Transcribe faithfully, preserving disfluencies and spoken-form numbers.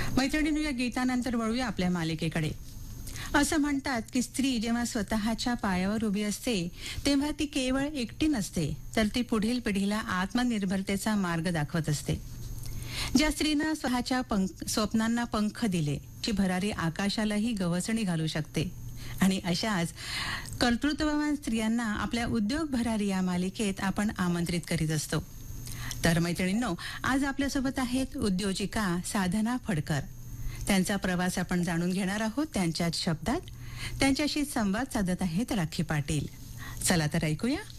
मैत्रिणींनो, या गीतानंतर वळूया आपल्या मालिकेकडे. असं म्हणतात की स्त्री जेव्हा स्वतःच्या पायावर उभी असते तेव्हा ती केवळ एकटी नसते, तर ती पुढील पिढीला आत्मनिर्भरतेचा मार्ग दाखवत असते. ज्या स्त्रीनं स्वतःच्या पंख स्वप्नांना पंख दिले, ती भरारी आकाशालाही गवसणी घालू शकते. आणि अशाच कर्तृत्ववान स्त्रियांना आपल्या उद्योग भरारी या मालिकेत आपण आमंत्रित करीत असतो. तर मैत्रिणींनो, आज आपल्यासोबत आहेत उद्योजिका साधना फडकर. त्यांचा प्रवास आपण जाणून घेणार आहोत त्यांच्याच शब्दात. त्यांच्याशी संवाद साधत आहेत राखी पाटील. चला तर ऐकूया.